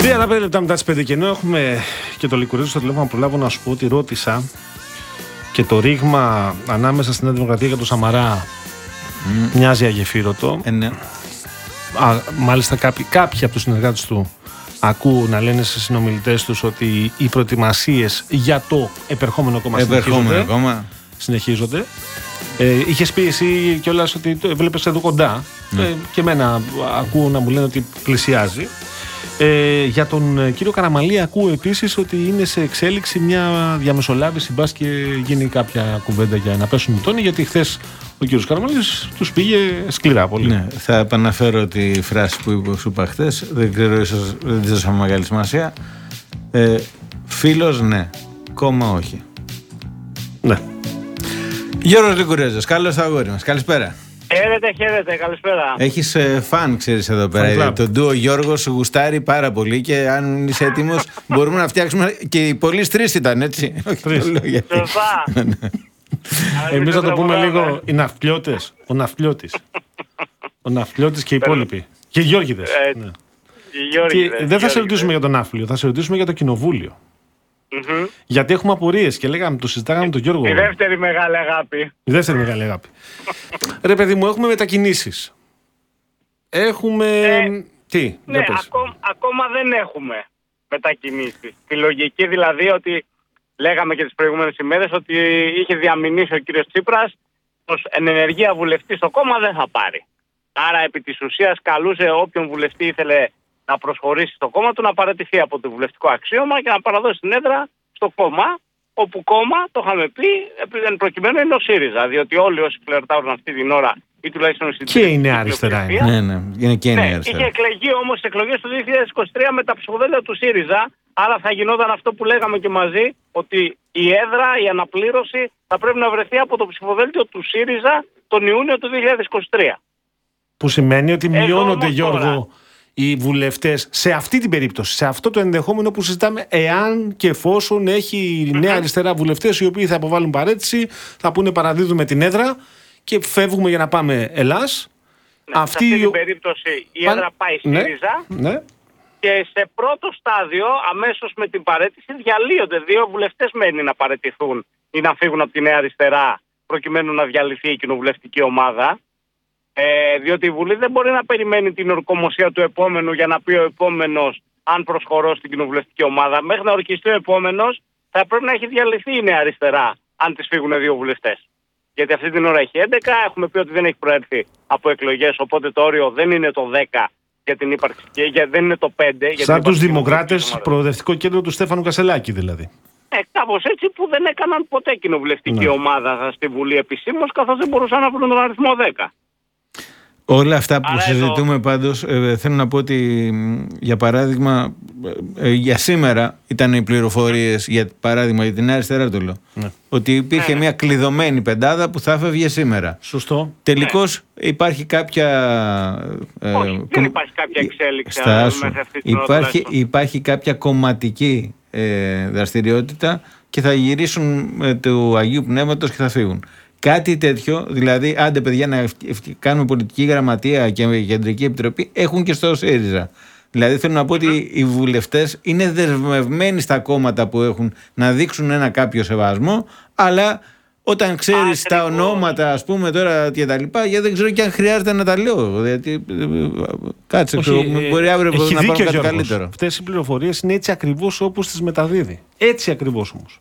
5 λεπτά μετά τις 5 και ενώ έχουμε και το Λικουρέτζο στο τηλέφωνο, προλάβω να σου πω ότι ρώτησα και το ρήγμα ανάμεσα στην Νέα Δημοκρατία και τον Σαμαρά μοιάζει αγεφύρωτο. Ναι. Μάλιστα κάποιοι από τους συνεργάτες του ακούω να λένε σε συνομιλητές τους ότι οι προετοιμασίες για το επερχόμενο κόμμα συνεχίζονται. Είχες πει εσύ κιόλας ότι το βλέπεις εδώ κοντά και εμένα ακούω να μου λένε ότι πλησιάζει. Για τον κύριο Καραμανλή ακούω επίσης ότι είναι σε εξέλιξη μια διαμεσολάβηση, μπας και γίνει κάποια κουβέντα για να πέσουν οι τόνοι, γιατί χθες ο κύριος Καραμανλής τους πήγε σκληρά πολύ. Ναι, θα επαναφέρω τη φράση που σου είπα χθες, δεν ξέρω, ίσως δεν της δώσαμε μεγάλη σημασία. Φίλος ναι, κόμμα όχι. Ναι. Γιώργος Λικουρέτζος, καλώς αγόρι μας, καλησπέρα. Χαίρετε, καλησπέρα. Έχεις φαν, ξέρεις, εδώ πέρα. Το ντουο Γιώργος γουστάρει πάρα πολύ και αν είσαι έτοιμος μπορούμε να φτιάξουμε. Και οι πολλοί τρεις ήταν, έτσι. Σωστά. Εμείς θα το πούμε λίγο οι ναυπλιώτες. Ο ναυπλιώτης και οι υπόλοιποι. Και οι Γιώργηδες. Δεν θα σε ρωτήσουμε για τον ναύπλιο, θα σε ρωτήσουμε για το κοινοβούλιο. Γιατί έχουμε απορίες και λέγαμε, το συζητάγαμε με τον Γιώργο. Η δεύτερη μεγάλη αγάπη. Ρε παιδί μου, έχουμε μετακινήσεις. Έχουμε... Τι, ναι, ακόμα δεν έχουμε μετακινήσεις. Τη λογική δηλαδή ότι λέγαμε και τις προηγούμενες ημέρες ότι είχε διαμηνήσει ο κύριος Τσίπρας πως εν ενεργεία βουλευτή στο κόμμα δεν θα πάρει. Άρα επί της ουσίας καλούσε όποιον βουλευτή ήθελε να προσχωρήσει στο κόμμα του να παραιτηθεί από το βουλευτικό αξίωμα και να παραδώσει την έδρα στο κόμμα, όπου κόμμα, το είχαμε πει, εν προκειμένου είναι ο ΣΥΡΙΖΑ. Διότι όλοι όσοι φλερτάρουν αυτή την ώρα, ή τουλάχιστον στην και η Νέα Αριστερά είναι. Ναι, είναι και η Νέα Αριστερά. Είχε εκλεγεί όμως στις εκλογές του 2023 με τα ψηφοδέλτια του ΣΥΡΙΖΑ. Άρα θα γινόταν αυτό που λέγαμε και μαζί, ότι η έδρα, η αναπλήρωση θα πρέπει να βρεθεί από το ψηφοδέλτιο του ΣΥΡΙΖΑ τον Ιούνιο του 2023. Που σημαίνει ότι μειώνονται, Γιώργο, οι βουλευτές σε αυτή την περίπτωση, σε αυτό το ενδεχόμενο που συζητάμε, εάν και εφόσον έχει η Νέα Αριστερά βουλευτές οι οποίοι θα αποβάλουν παρέτηση, θα πούνε παραδίδουμε την έδρα και φεύγουμε για να πάμε Ελλάς. Ναι, σε αυτή την περίπτωση η έδρα πάει ΣΥΡΙΖΑ. Ναι. Και σε πρώτο στάδιο, αμέσως με την παρέτηση, διαλύονται. 2 βουλευτές μένει να παραιτηθούν ή να φύγουν από τη Νέα Αριστερά, προκειμένου να διαλυθεί η κοινοβουλευτική ομάδα. Διότι η Βουλή δεν μπορεί να περιμένει την ορκομοσία του επόμενου για να πει ο επόμενος αν προσχωρώ στην κοινοβουλευτική ομάδα. Μέχρι να ορκιστεί ο επόμενος θα πρέπει να έχει διαλυθεί η Νέα Αριστερά, αν της φύγουν 2 βουλευτές. Γιατί αυτή την ώρα έχει 11, έχουμε πει ότι δεν έχει προέρθει από εκλογές, οπότε το όριο δεν είναι το 10 για την ύπαρξη και δεν είναι το 5. Σαν τους Δημοκράτες, προοδευτικό κέντρο του Στέφανου Κασελάκη δηλαδή. Κάπως έτσι, που δεν έκαναν ποτέ κοινοβουλευτική ομάδα στη Βουλή επισήμως, καθώς δεν μπορούσαν να βρουν τον αριθμό 10. Όλα αυτά που συζητούμε πάντως, θέλω να πω ότι για παράδειγμα για σήμερα ήταν οι πληροφορίες, για παράδειγμα για την Νέα Αριστερά το λέω, ότι υπήρχε μια κλειδωμένη πεντάδα που θα έφευγε σήμερα. Σωστό. Τελικώς υπάρχει κάποια... Όχι, δεν υπάρχει κάποια εξέλιξη. Υπάρχει κάποια κομματική δραστηριότητα και θα γυρίσουν του Αγίου Πνεύματος και θα φύγουν. Κάτι τέτοιο, δηλαδή, άντε παιδιά να κάνουμε πολιτική γραμματεία και κεντρική επιτροπή, έχουν και στο ΣΥΡΙΖΑ. Δηλαδή, θέλω να πω ότι οι βουλευτές είναι δεσμευμένοι στα κόμματα που έχουν να δείξουν ένα κάποιο σεβασμό, αλλά όταν ξέρεις τα ονόματα, ας πούμε τώρα και τα λοιπά, γιατί δεν ξέρω και αν χρειάζεται να τα λέω. Γιατί, κάτσε, μπορεί αύριο να πάρω κάτι καλύτερο. Αυτές οι πληροφορίες είναι έτσι ακριβώς όπως τις μεταδίδει. Έτσι ακριβώς όμως.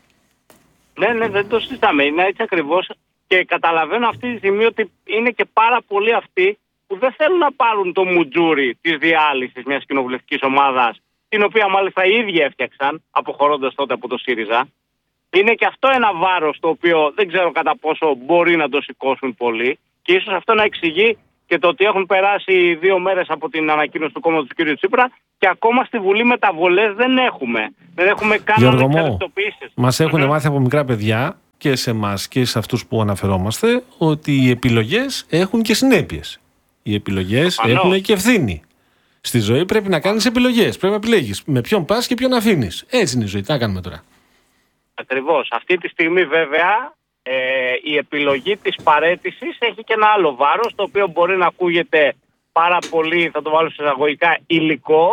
Ναι, δεν το συζητάμε. Είναι έτσι ακριβώς και καταλαβαίνω αυτή τη στιγμή ότι είναι και πάρα πολλοί αυτοί που δεν θέλουν να πάρουν το μουτζούρι της διάλυσης μιας κοινοβουλευτικής ομάδας, την οποία μάλιστα οι ίδιοι έφτιαξαν, αποχωρώντας τότε από το ΣΥΡΙΖΑ. Είναι και αυτό ένα βάρος το οποίο δεν ξέρω κατά πόσο μπορεί να το σηκώσουν πολλοί και ίσως αυτό να εξηγεί και το ότι έχουν περάσει 2 μέρες από την ανακοίνωση του κόμματος του κ. Τσίπρα και ακόμα στη Βουλή μεταβολές δεν έχουμε. Δεν έχουμε καν εξαρτητοποιήσεις. Μας έχουν μάθει από μικρά παιδιά και σε εμάς και σε αυτούς που αναφερόμαστε ότι οι επιλογές έχουν και συνέπειες. Οι επιλογές έχουν και ευθύνη. Στη ζωή πρέπει να κάνεις επιλογές. Πρέπει να επιλέγεις με ποιον πας και ποιον αφήνεις. Έτσι είναι η ζωή. Τι να κάνουμε τώρα. Ακριβώς. Αυτή τη στιγμή βέβαια η επιλογή της παραίτησης έχει και ένα άλλο βάρος, το οποίο μπορεί να ακούγεται πάρα πολύ, θα το βάλω σε εισαγωγικά, υλικό,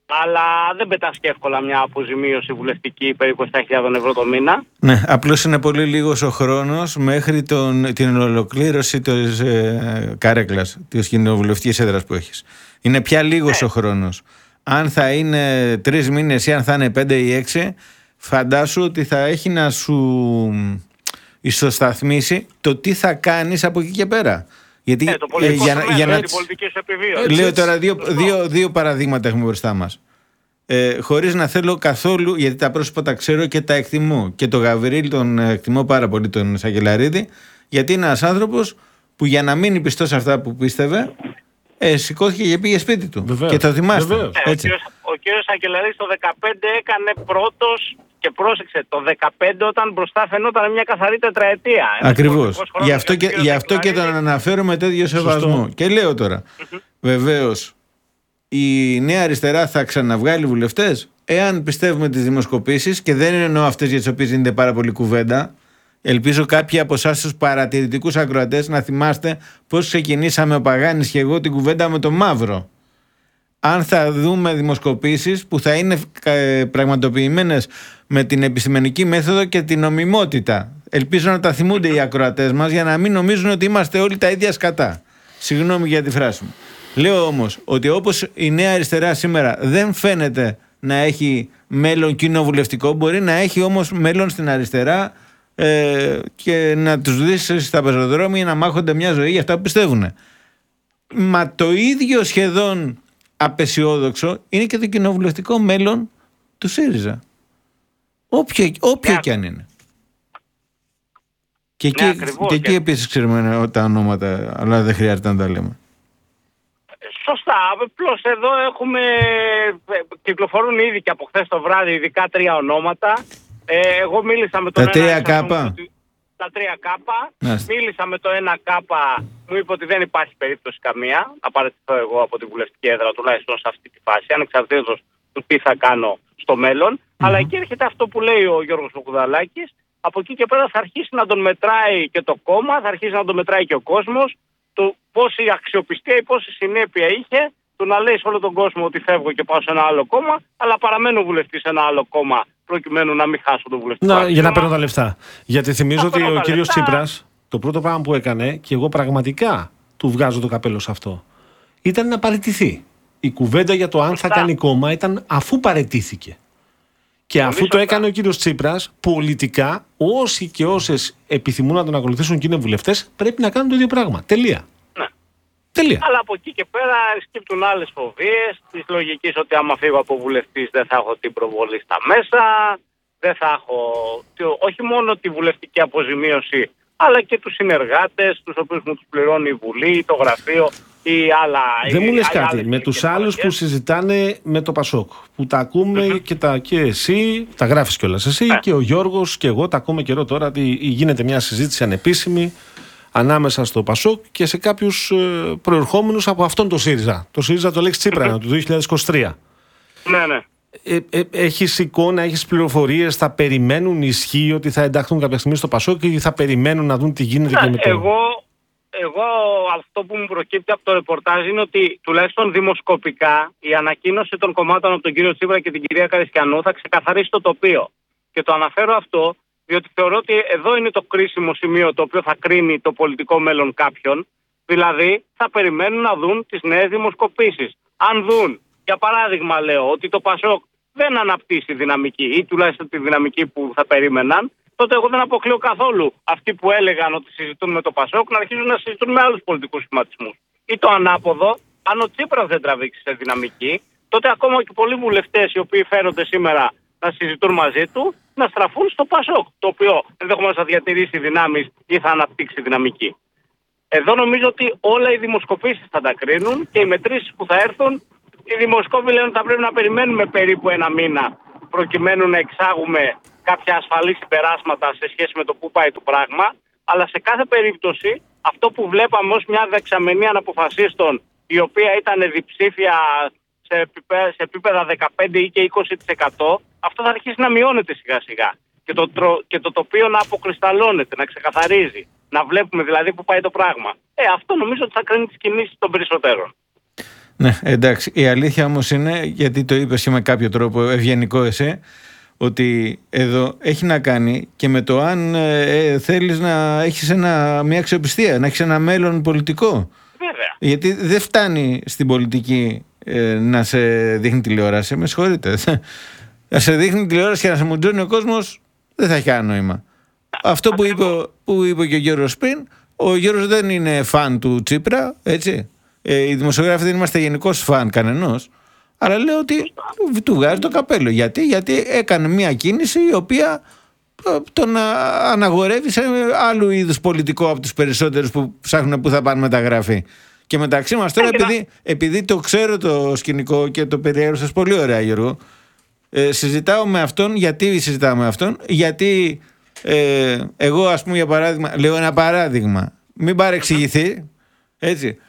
Αλλά δεν πετάς και εύκολα μια αποζημίωση βουλευτική περίπου 7.000 ευρώ το μήνα. Ναι, απλώς είναι πολύ λίγος ο χρόνος μέχρι την ολοκλήρωση της καρέκλας, της κοινοβουλευτικής έδρας που έχεις. Είναι πια λίγος ο χρόνος. Αν θα είναι 3 μήνες ή αν θα είναι 5 ή 6, φαντάσου ότι θα έχει να σου ισοσταθμίσει το τι θα κάνεις από εκεί και πέρα. Γιατί το πολιτικό σημαίνει την πολιτική σου επιβίωση. Λέω τώρα δύο παραδείγματα έχουμε μπροστά μας. Χωρίς να θέλω καθόλου, γιατί τα πρόσωπα τα ξέρω και τα εκτιμώ. Και τον Γαβρίλ τον εκτιμώ πάρα πολύ, τον Σακελαρίδη, γιατί είναι ένας άνθρωπος που για να μείνει πιστός σε αυτά που πίστευε, σηκώθηκε και πήγε σπίτι του. Βεβαίως. Και το θυμάστε. Ο κύριος Σακελαρίδης το 2015 έκανε πρώτος και πρόσεξε το 2015 όταν μπροστά φαινόταν μια καθαρή τετραετία. Ακριβώς. Γι' αυτό και τον αναφέρω με τέτοιο σεβασμό. Και λέω τώρα, βεβαίως, η Νέα Αριστερά θα ξαναβγάλει βουλευτές εάν πιστεύουμε τις δημοσκοπήσεις, και δεν εννοώ αυτές για τις οποίες γίνεται πάρα πολύ κουβέντα. Ελπίζω κάποιοι από εσάς τους παρατηρητικούς ακροατές να θυμάστε πώς ξεκινήσαμε ο Παγάνης και εγώ την κουβέντα με το Μαύρο. Αν θα δούμε δημοσκοπήσεις που θα είναι πραγματοποιημένες με την επιστημονική μέθοδο και την νομιμότητα. Ελπίζω να τα θυμούνται οι ακροατές μας για να μην νομίζουν ότι είμαστε όλοι τα ίδια σκατά. Συγγνώμη για τη φράση μου. Λέω όμως ότι όπως η Νέα Αριστερά σήμερα δεν φαίνεται να έχει μέλλον κοινοβουλευτικό, μπορεί να έχει όμως μέλλον στην αριστερά και να τους δεις στα πεζοδρόμια να μάχονται μια ζωή για αυτά που πιστεύουν. Μα το ίδιο σχεδόν απεσιόδοξο είναι και το κοινοβουλευτικό μέλλον του ΣΥΡΙΖΑ. Όποιο και αν είναι. Και εκεί επίσης ξέρουμε τα ονόματα, αλλά δεν χρειάζεται να τα λέμε. Σωστά. Απλώς εδώ κυκλοφορούν ήδη και από χθες το βράδυ ειδικά 3 ονόματα. Εγώ μίλησα με τον τα 3 κάπα. Τα 3 κάπα. Μίλησα με το 1 κάπα. Μου είπε ότι δεν υπάρχει περίπτωση καμία να παραιτηθώ εγώ από τη βουλευτική έδρα, τουλάχιστον σε αυτή τη φάση, ανεξαρτήτως του τι θα κάνω στο μέλλον. Αλλά εκεί έρχεται αυτό που λέει ο Γιώργος Κουδαλάκης. Από εκεί και πέρα θα αρχίσει να τον μετράει και το κόμμα, θα αρχίσει να τον μετράει και ο κόσμος. Πόση αξιοπιστία ή πόση συνέπεια είχε το να λέει σε όλο τον κόσμο ότι φεύγω και πάω σε ένα άλλο κόμμα, αλλά παραμένω βουλευτής σε ένα άλλο κόμμα προκειμένου να μην χάσω τον βουλευτικό. Για να παίρνω τα λεφτά. Γιατί θυμίζω ότι ο κύριος Τσίπρας, το πρώτο πράγμα που έκανε, και εγώ πραγματικά του βγάζω το καπέλο σε αυτό, ήταν να παραιτηθεί. Η κουβέντα για το αν θα κάνει κόμμα ήταν αφού παραιτήθηκε. Και αφού το έκανε ο κύριος Τσίπρας, πολιτικά όσοι και όσες επιθυμούν να τον ακολουθήσουν και είναι βουλευτές, πρέπει να κάνουν το ίδιο πράγμα. Τελεία. Ναι. Τελεία. Αλλά από εκεί και πέρα σκύπτουν άλλες φοβίες, της λογικής ότι άμα φύγω από βουλευτής δεν θα έχω την προβολή στα μέσα, δεν θα έχω όχι μόνο τη βουλευτική αποζημίωση, αλλά και τους συνεργάτες, τους οποίους μου τους πληρώνει η Βουλή, το γραφείο ή άλλα. Δεν μου λες κάτι. Με τους άλλους που συζητάνε με το Πασόκ, που τα ακούμε και εσύ, τα γράφεις κιόλας εσύ και ο Γιώργος και εγώ τα ακούμε καιρό τώρα, ότι γίνεται μια συζήτηση ανεπίσημη ανάμεσα στο Πασόκ και σε κάποιους προερχόμενους από αυτόν το ΣΥΡΙΖΑ. Το ΣΥΡΙΖΑ το λέξει Τσίπρα του 2023. Ναι. Έχεις εικόνα, έχεις πληροφορίες, θα περιμένουν, ισχύει ότι θα ενταχθούν κάποια στιγμή στο Πασόκ ή θα περιμένουν να δουν τι γίνεται και με το... Εγώ αυτό που μου προκύπτει από το ρεπορτάζ είναι ότι τουλάχιστον δημοσκοπικά η ανακοίνωση των κομμάτων από τον κύριο Τσίπρα και την κυρία Καρισκιανού θα ξεκαθαρίσει το τοπίο. Και το αναφέρω αυτό διότι θεωρώ ότι εδώ είναι το κρίσιμο σημείο το οποίο θα κρίνει το πολιτικό μέλλον κάποιον. Δηλαδή θα περιμένουν να δουν τις νέες δημοσκοπήσεις. Αν δουν, για παράδειγμα λέω, ότι το Πασόκ δεν αναπτύσσει δυναμική ή τουλάχιστον τη δυναμική που θα περίμεναν, τότε εγώ δεν αποκλείω καθόλου αυτοί που έλεγαν ότι συζητούν με το Πασόκ να αρχίζουν να συζητούν με άλλους πολιτικούς σχηματισμούς. Ή το ανάποδο, αν ο Τσίπρας δεν τραβήξει σε δυναμική, τότε ακόμα και πολλοί βουλευτές οι οποίοι φέρονται σήμερα να συζητούν μαζί του, να στραφούν στο Πασόκ, το οποίο ενδεχομένως θα διατηρήσει δυνάμεις ή θα αναπτύξει δυναμική. Εδώ νομίζω ότι όλα οι δημοσκοπήσεις θα τα κρίνουν και οι μετρήσεις που θα έρθουν, οι δημοσκόποι λένε ότι θα πρέπει να περιμένουμε περίπου 1 μήνα προκειμένου να εξάγουμε κάποια ασφαλή συμπεράσματα σε σχέση με το πού πάει το πράγμα, αλλά σε κάθε περίπτωση αυτό που βλέπαμε ως μια δεξαμενή αναποφασίστων η οποία ήταν διψήφια σε επίπεδα 15% ή και 20%, αυτό θα αρχίσει να μειώνεται σιγά σιγά και το τοπίο να αποκρισταλώνεται, να ξεκαθαρίζει, να βλέπουμε δηλαδή που πάει το πράγμα. Αυτό νομίζω ότι θα κρίνει τις κινήσεις των περισσότερων. Ναι, εντάξει. Η αλήθεια όμως είναι, γιατί το είπες και με κάποιο τρόπο ευγενικό εσύ, ότι εδώ έχει να κάνει και με το αν θέλεις να έχεις μια αξιοπιστία, να έχεις ένα μέλλον πολιτικό. Βέβαια. Γιατί δεν φτάνει στην πολιτική να σε δείχνει τηλεόραση, με συγχωρείτε. Να σε δείχνει τηλεόραση και να σε μουτζώνει ο κόσμος δεν θα έχει κανένα νόημα. Αυτό που είπε και ο Γιώργος πριν, ο Γιώργος δεν είναι φαν του Τσίπρα, έτσι. Οι δημοσιογράφοι δεν είμαστε γενικώς φαν κανενός, αλλά λέω ότι του βγάζει το καπέλο. Γιατί έκανε μια κίνηση η οποία τον αναγορεύει σε άλλου είδους πολιτικό από τους περισσότερους που ψάχνουν που θα πάνε μεταγραφή. Και μεταξύ μας τώρα, επειδή το ξέρω το σκηνικό και το περιέγραψες πολύ ωραία, Γιώργο, συζητάω με αυτόν. Γιατί συζητάω με αυτόν? Γιατί εγώ, ας πούμε, για παράδειγμα, λέω ένα παράδειγμα, μην παρεξηγηθεί, έτσι.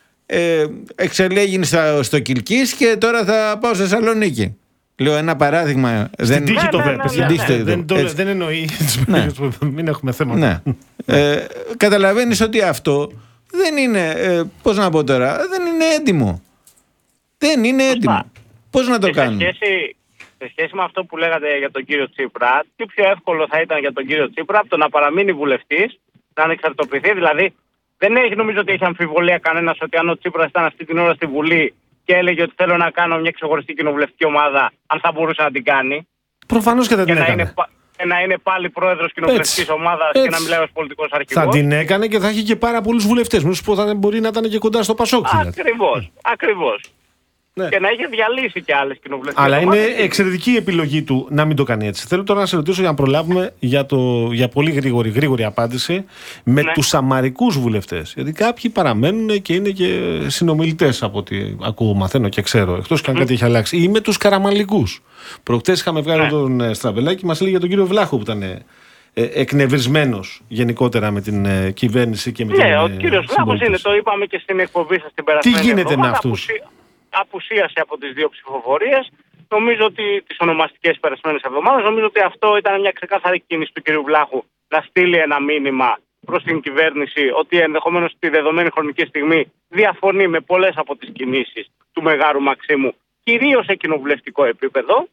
Εξελέγην στο Κιλκής και τώρα θα πάω στη Θεσσαλονίκη. Λέω ένα παράδειγμα. Στην τύχη το βέβαια. Δεν εννοεί. Μην έχουμε θέματα. Καταλαβαίνεις ότι αυτό δεν είναι, πώς να πω τώρα, δεν είναι έντιμο. Δεν είναι έντιμο. Πώς να το κάνουμε? Σε σχέση με αυτό που λέγατε για τον κύριο Τσίπρα, τι πιο εύκολο θα ήταν για τον κύριο Τσίπρα από το να παραμείνει βουλευτής, να ανεξαρτητοποιηθεί? Δηλαδή, δεν έχει, νομίζω ότι έχει αμφιβολία κανένας ότι αν ο Τσίπρας ήταν αυτή την ώρα στη Βουλή και έλεγε ότι θέλω να κάνω μια ξεχωριστή κοινοβουλευτική ομάδα, αν θα μπορούσε να την κάνει. Προφανώς και δεν την έκανε. Να είναι πάλι πρόεδρος κοινοβουλευτικής ομάδας και να μιλάει ως πολιτικός αρχηγός. Θα την έκανε και θα έχει και πάρα πολλούς βουλευτές. Μου πω θα μπορεί να ήταν και κοντά στο Πασόκ. Ακριβώς. Ναι. Και να είχε διαλύσει και άλλες κοινοβουλευτικές ομάδες. Αλλά ομάδες. είναι εξαιρετική επιλογή του να μην το κάνει έτσι. Θέλω τώρα να σε ρωτήσω για να προλάβουμε για πολύ γρήγορη απάντηση με τους σαμαρικούς βουλευτές. Γιατί κάποιοι παραμένουν και είναι και συνομιλητές από ό,τι ακούω, μαθαίνω και ξέρω. Εκτός και αν κάτι έχει αλλάξει. Ή με τους καραμανλικούς. Προχτές είχαμε βγάλει τον Στραβελάκη, μας έλεγε για τον κύριο Βλάχο που ήταν εκνευρισμένος γενικότερα με την κυβέρνηση και με την. Ναι, ο κύριος Βλάχος είναι, το είπαμε και στην εκπομπή σας την περασμένη. Τι γίνεται με αυτούς? Απουσίασε από τις δύο ψηφοφορίες. Νομίζω ότι τις ονομαστικές περασμένες εβδομάδες, νομίζω ότι αυτό ήταν μια ξεκάθαρη κίνηση του κ. Βλάχου να στείλει ένα μήνυμα προς την κυβέρνηση ότι ενδεχομένως στη δεδομένη χρονική στιγμή διαφωνεί με πολλές από τις κινήσεις του Μεγάρου Μαξίμου, κυρίως σε κοινοβουλευτικό επίπεδο.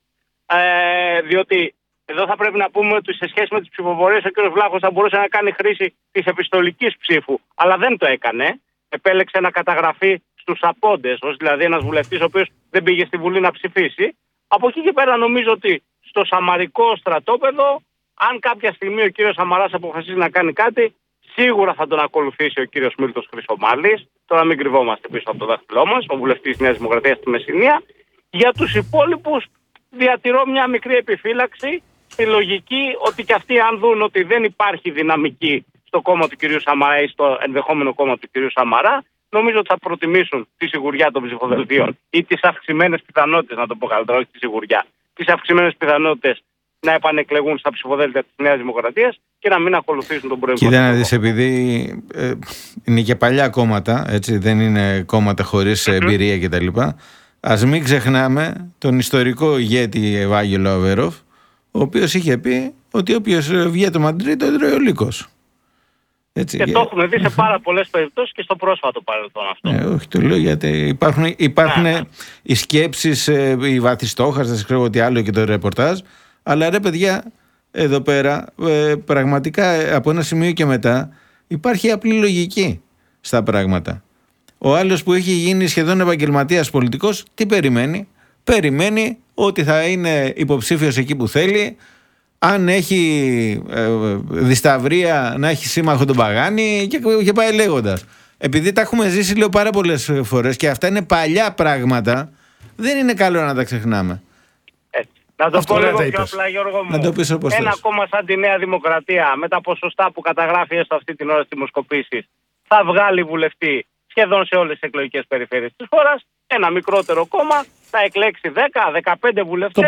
Διότι εδώ θα πρέπει να πούμε ότι σε σχέση με τις ψηφοφορίες ο κ. Βλάχος θα μπορούσε να κάνει χρήση της επιστολικής ψήφου, αλλά δεν το έκανε. Επέλεξε να καταγραφεί στους απόντες, ως δηλαδή ένας βουλευτής ο οποίος δεν πήγε στη Βουλή να ψηφίσει. Από εκεί και πέρα νομίζω ότι στο σαμαρικό στρατόπεδο, αν κάποια στιγμή ο κύριος Σαμαράς αποφασίσει να κάνει κάτι, σίγουρα θα τον ακολουθήσει ο κύριος Μίλτος Χρυσομάλης. Τώρα μην κρυβόμαστε πίσω από το δάχτυλό μας, ο βουλευτής της Νέας Δημοκρατίας στη Μεσσηνία. Για τους υπόλοιπους διατηρώ μια μικρή επιφύλαξη στη λογική ότι και αυτοί, αν δουν ότι δεν υπάρχει δυναμική στο κόμμα του κυρίου Σαμαρά ή στο ενδεχόμενο κόμμα του κυρίου Σαμαρά, νομίζω ότι θα προτιμήσουν τη σιγουριά των ψηφοδελτίων ή τις αυξημένες πιθανότητες, να το πω καλύτερα, όχι τη σιγουριά, τις αυξημένες πιθανότητες να επανεκλεγούν στα ψηφοδέλτια της Νέας Δημοκρατίας και να μην ακολουθήσουν τον προηγούμενο. Κοίτα να δεις, επειδή είναι και παλιά κόμματα, έτσι, δεν είναι κόμματα χωρίς εμπειρία κτλ. Ας μην ξεχνάμε τον ιστορικό ηγέτη Ευάγγελο Αβέροφ, ο οποίος είχε πει ότι όποιος βγει το Μαντρί το τρώει ο λύκος. Έτσι, και το έχουμε δει σε πάρα πολλές περιπτώσεις και στο πρόσφατο παρελθόν αυτό. Όχι, το λέω γιατί υπάρχουν οι σκέψεις, οι βαθιστόχαστες, ξέρω ότι άλλο και το ρεπορτάζ, αλλά ρε παιδιά, εδώ πέρα πραγματικά από ένα σημείο και μετά υπάρχει απλή λογική στα πράγματα. Ο άλλος που έχει γίνει σχεδόν επαγγελματίας πολιτικός, τι περιμένει? Περιμένει ότι θα είναι υποψήφιος εκεί που θέλει, αν έχει δισταυρία να έχει σύμμαχο τον Παγάνη και πάει λέγοντας. Επειδή τα έχουμε ζήσει, λέω, πάρα πολλές φορές και αυτά είναι παλιά πράγματα, δεν είναι καλό να τα ξεχνάμε. Να το πω λίγο πιο απλά, Γιώργο μου. Ένα κόμμα σαν τη Νέα Δημοκρατία, με τα ποσοστά που καταγράφει έστω αυτή την ώρα στις δημοσκοπήσεις, θα βγάλει βουλευτή σχεδόν σε όλες τις εκλογικές περιφέρειες της χώρας. Ένα μικρότερο κόμμα θα εκλέξει 10-15 βουλευτές.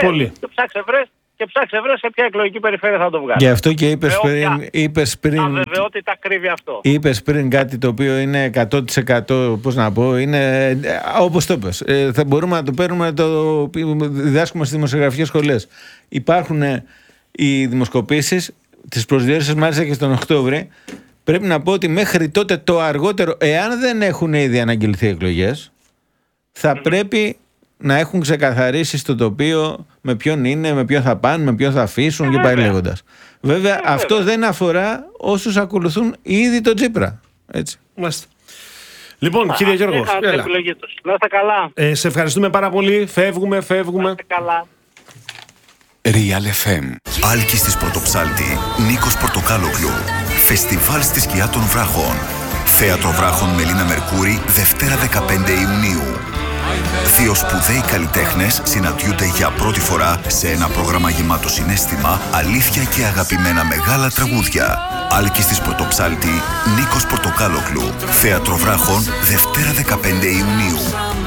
Και ψάξε βρες σε ποια εκλογική περιφέρεια θα το βγάλει. Γι' αυτό και είπες πριν. Αβεβαιότητα κρύβει αυτό. Είπες πριν κάτι το οποίο είναι 100%, πώς να πω, είναι όπως το είπες. Θα μπορούμε να το παίρνουμε να το διδάσκουμε στις δημοσιογραφικές σχολές. Υπάρχουν οι δημοσκοπήσεις, τις προσδιορίσεις μάλιστα και τον Οκτώβρη. Πρέπει να πω ότι μέχρι τότε το αργότερο, εάν δεν έχουν ήδη αναγγελθεί εκλογές, θα πρέπει να έχουν ξεκαθαρίσει στο τοπίο με ποιον είναι, με ποιον θα πάνε, με ποιον θα αφήσουν και πάει λέγοντας. Βέβαια, αυτό δεν αφορά όσους ακολουθούν ήδη τον Τσίπρα. Έτσι. Μάλιστα. Λοιπόν, κύριε Γιώργο, να είστε καλά. Σε ευχαριστούμε πάρα πολύ. Φεύγουμε. Να είστε καλά. Real FM. Άλκης της Πρωτοψάλτη, Νίκος Πορτοκάλογλου. Φεστιβάλ στη σκιά των βράχων. Θέατρο Βράχων Μελίνα Μερκούρη, Δευτέρα 15 Ιουνίου. Δύο σπουδαίοι καλλιτέχνες συναντιούνται για πρώτη φορά σε ένα πρόγραμμα γεμάτο συναίσθημα, αλήθεια και αγαπημένα μεγάλα τραγούδια. Άλκης της Πρωτοψάλτη, Νίκος Πορτοκάλογλου. Θέατρο Βράχων, Δευτέρα 15 Ιουνίου.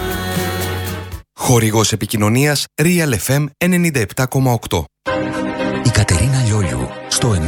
Χορηγός επικοινωνίας Real FM 97,8. Η Κατερίνα Λιόλιου στο